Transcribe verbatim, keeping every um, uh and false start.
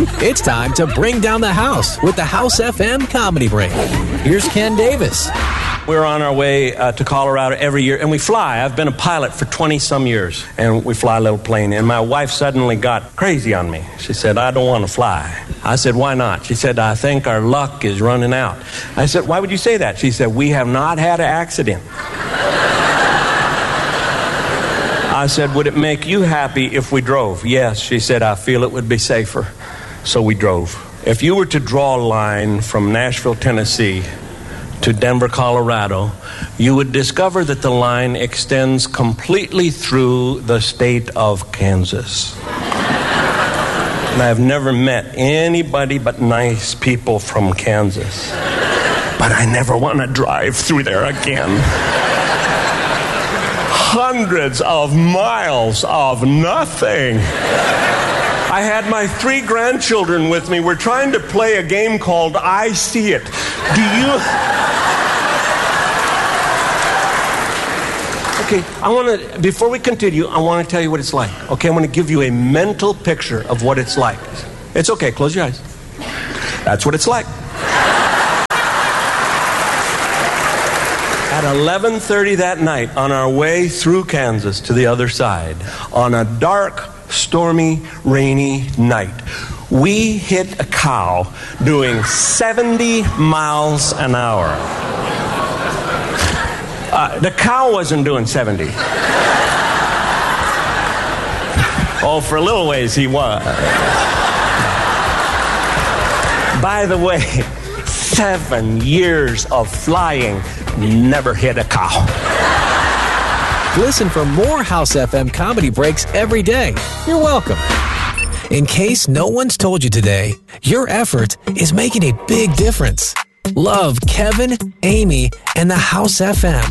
It's time to bring down the house with the House F M Comedy Break. Here's Ken Davis. We're on our way uh, to Colorado every year, and we fly. I've been a pilot for twenty-some years, and we fly a little plane. And my wife suddenly got crazy on me. She said, I don't want to fly. I said, why not? She said, I think our luck is running out. I said, why would you say that? She said, we have not had an accident. I said, would it make you happy if we drove? Yes. She said, I feel it would be safer. So we drove. If you were to draw a line from Nashville, Tennessee to Denver, Colorado, you would discover that the line extends completely through the state of Kansas. And I've never met anybody but nice people from Kansas. But I never want to drive through there again. Hundreds of miles of nothing. I had my three grandchildren with me. We're trying to play a game called I See It. Do you... Okay, I want to, before we continue, I want to tell you what it's like. Okay, I'm going to give you a mental picture of what it's like. It's okay, close your eyes. That's what it's like. At eleven thirty that night, on our way through Kansas to the other side, on a dark, stormy, rainy night, we hit a cow doing seventy miles an hour. Uh, the cow wasn't doing seventy. Oh, for a little ways he was. By the way, seven years of flying, never hit a cow. Listen for more House F M Comedy Breaks every day. You're welcome. In case no one's told you today, your effort is making a big difference. Love Kevin, Amy, and the House F M.